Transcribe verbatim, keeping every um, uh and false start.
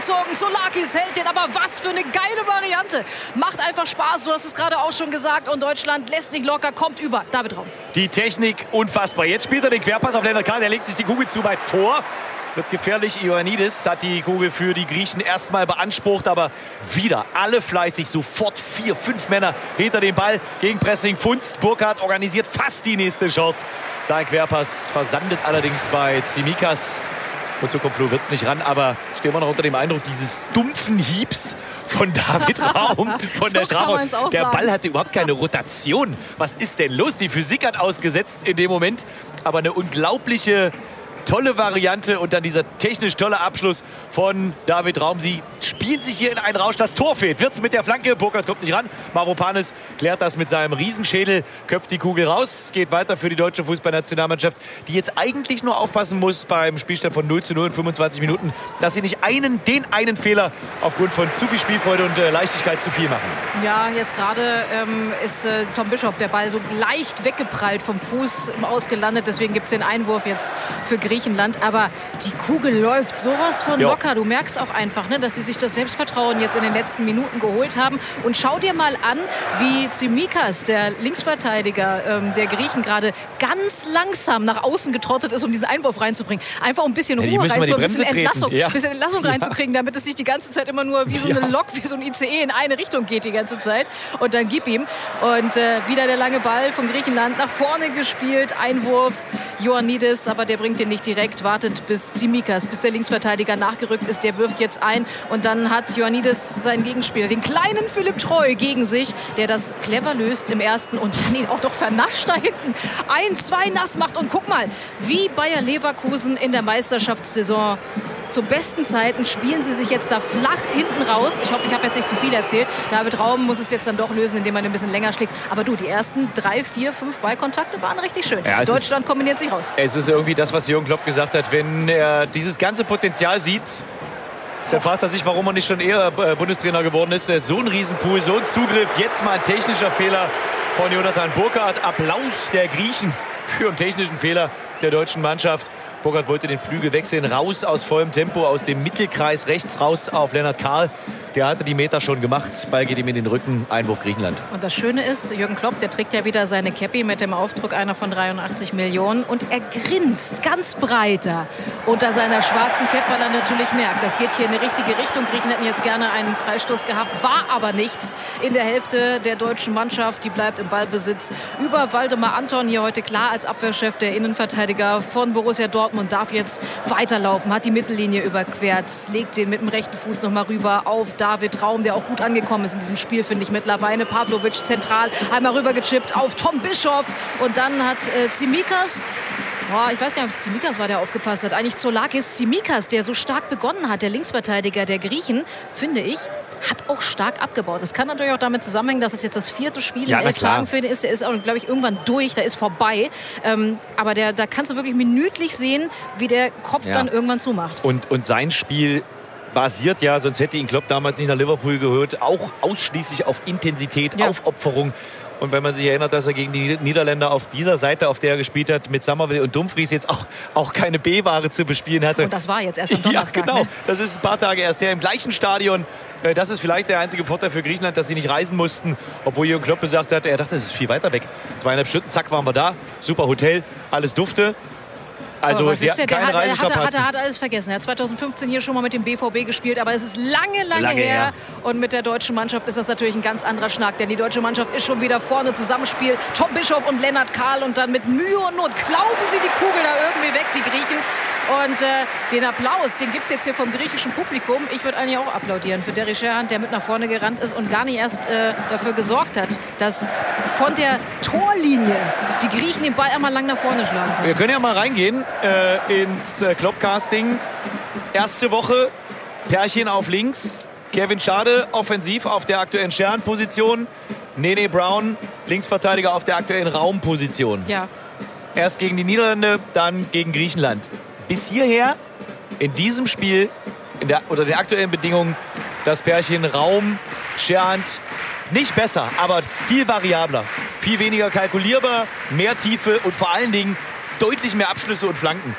reingezogen. Solakis hält den, aber was für eine geile Variante. Macht einfach Spaß, du hast es gerade auch schon gesagt. Und Deutschland lässt nicht locker, kommt über. David Raum. Die Technik unfassbar. Jetzt spielt er den Querpass auf Lennart Karl. Der legt sich die Kugel zu weit vor. Wird gefährlich. Ioannidis hat die Kugel für die Griechen erstmal beansprucht, aber wieder alle fleißig. Sofort vier, fünf Männer hinter dem Ball. Gegenpressing Funst. Burkhardt organisiert fast die nächste Chance. Sein Querpass versandet allerdings bei Tsimikas. Und so kommt Flo Wirtz nicht ran, aber ich stehe immer noch unter dem Eindruck dieses dumpfen Hiebs von David Raum von so der Strafraum. Der sagen. Ball hatte überhaupt keine Rotation. Was ist denn los? Die Physik hat ausgesetzt in dem Moment, aber eine unglaubliche tolle Variante und dann dieser technisch tolle Abschluss von David Raum. Sie spielen sich hier in einen Rausch. Das Tor fehlt. Wirtz mit der Flanke. Burkhardt kommt nicht ran. Mavropanis klärt das mit seinem Riesenschädel. Köpft die Kugel raus. Geht weiter für die deutsche Fußballnationalmannschaft, die jetzt eigentlich nur aufpassen muss beim Spielstand von null zu null in fünfundzwanzig Minuten, dass sie nicht einen, den einen Fehler aufgrund von zu viel Spielfreude und äh, Leichtigkeit zu viel machen. Ja, jetzt gerade ähm, ist äh, Tom Bischoff der Ball so leicht weggeprallt vom Fuß ausgelandet. Deswegen gibt es den Einwurf jetzt für Griechenland. Aber die Kugel läuft sowas von Jo. locker. Du merkst auch einfach, ne, dass sie sich das Selbstvertrauen jetzt in den letzten Minuten geholt haben. Und schau dir mal an, wie Tsimikas, der Linksverteidiger ähm, der Griechen, gerade ganz langsam nach außen getrottet ist, um diesen Einwurf reinzubringen. Einfach um ein bisschen Ja, die Ruhe müssen mal die reinzubringen, ein bisschen Bremse Entlassung, treten. Ja. bisschen Entlassung reinzukriegen, damit es nicht die ganze Zeit immer nur wie so eine Ja. Lok, wie so ein I C E in eine Richtung geht die ganze Zeit. Und dann gib ihm. Und äh, wieder der lange Ball von Griechenland nach vorne gespielt. Einwurf Ioannidis, aber der bringt den nicht direkt. Wartet bis Tsimikas, bis der Linksverteidiger nachgerückt ist. Der wirft jetzt ein. Und dann hat Ioannidis seinen Gegenspieler, den kleinen Philipp Treu, gegen sich, der das clever löst im ersten und dann ihn auch noch vernascht da hinten. Ein, zwei nass macht. Und guck mal, wie Bayer Leverkusen in der Meisterschaftssaison zu besten Zeiten spielen sie sich jetzt da flach hinten raus. Ich hoffe, ich habe jetzt nicht zu viel erzählt. David Raum muss es jetzt dann doch lösen, indem man ein bisschen länger schlägt. Aber du, die ersten drei, vier, fünf Ballkontakte waren richtig schön. Ja, Deutschland ist, kombiniert sich raus. Es ist irgendwie das, was Jürgen Klopp gesagt hat. Wenn er dieses ganze Potenzial sieht, dann fragt er sich, warum er nicht schon eher Bundestrainer geworden ist. So ein Riesenpool, so ein Zugriff. Jetzt mal ein technischer Fehler von Jonathan Burkhardt. Applaus der Griechen für einen technischen Fehler der deutschen Mannschaft. Burkhardt wollte den Flügel wechseln, raus aus vollem Tempo, aus dem Mittelkreis, rechts raus auf Lennart Karl. Der hatte die Meter schon gemacht. Ball geht ihm in den Rücken. Einwurf Griechenland. Und das Schöne ist, Jürgen Klopp, der trägt ja wieder seine Cappy mit dem Aufdruck einer von dreiundachtzig Millionen. Und er grinst ganz breiter unter seiner schwarzen Cap, weil er natürlich merkt, das geht hier in die richtige Richtung. Griechen hätten jetzt gerne einen Freistoß gehabt, war aber nichts in der Hälfte der deutschen Mannschaft. Die bleibt im Ballbesitz über Waldemar Anton, hier heute klar als Abwehrchef, der Innenverteidiger von Borussia Dortmund, darf jetzt weiterlaufen, hat die Mittellinie überquert, legt den mit dem rechten Fuß noch mal rüber auf David Raum, der auch gut angekommen ist in diesem Spiel, finde ich mittlerweile. Pavlovic zentral, einmal rübergechippt auf Tom Bischoff und dann hat äh, Tsimikas, boah, ich weiß gar nicht, ob es Tsimikas war, der aufgepasst hat, eigentlich Solakis. Tsimikas, der so stark begonnen hat, der Linksverteidiger der Griechen, finde ich, hat auch stark abgebaut. Das kann natürlich auch damit zusammenhängen, dass es jetzt das vierte Spiel ja, in elf Tagen für ihn ist. Er ist auch, glaube ich, irgendwann durch, da ist vorbei. Ähm, aber der, da kannst du wirklich minütlich sehen, wie der Kopf ja. dann irgendwann zumacht. Und, und sein Spiel basiert ja, sonst hätte ihn Klopp damals nicht nach Liverpool gehört, auch ausschließlich auf Intensität, ja. Aufopferung. Und wenn man sich erinnert, dass er gegen die Niederländer auf dieser Seite, auf der er gespielt hat, mit Summerville und Dumfries jetzt auch, auch keine B-Ware zu bespielen hatte. Und das war jetzt erst am Donnerstag. Ja, genau. Ne? Das ist ein paar Tage erst der im gleichen Stadion. Das ist vielleicht der einzige Vorteil für Griechenland, dass sie nicht reisen mussten. Obwohl Jürgen Klopp gesagt hat, er dachte, es ist viel weiter weg. Zweieinhalb Stunden, zack, waren wir da. Super Hotel, alles dufte. Also aber was sie ist der? keine Der hat, Reisestrapazen. hat, hat, hat alles vergessen. Er hat zweitausendfünfzehn hier schon mal mit dem B V B gespielt, aber es ist lange, lange, lange her. her. Und mit der deutschen Mannschaft ist das natürlich ein ganz anderer Schnack, denn die deutsche Mannschaft ist schon wieder vorne, Zusammenspiel. Tom Bischoff und Lennart Karl und dann mit Mühe und Not klauben sie die Kugel da irgendwie weg, die Griechen. Und äh, den Applaus, den gibt es jetzt hier vom griechischen Publikum. Ich würde eigentlich auch applaudieren für Derry Sherhan, der mit nach vorne gerannt ist und gar nicht erst äh, dafür gesorgt hat, dass von der Torlinie die Griechen den Ball einmal lang nach vorne schlagen können. Wir können ja mal reingehen äh, ins äh, Klopp-Casting. Erste Woche, Pärchen auf links. Kevin Schade offensiv auf der aktuellen Sherhan-Position. Nene Brown, Linksverteidiger auf der aktuellen Raumposition. Ja. Erst gegen die Niederlande, dann gegen Griechenland. Bis hierher, in diesem Spiel, in der, unter den aktuellen Bedingungen, das Pärchen Raum, Sherhan, nicht besser, aber viel variabler. Viel weniger kalkulierbar, mehr Tiefe und vor allen Dingen deutlich mehr Abschlüsse und Flanken.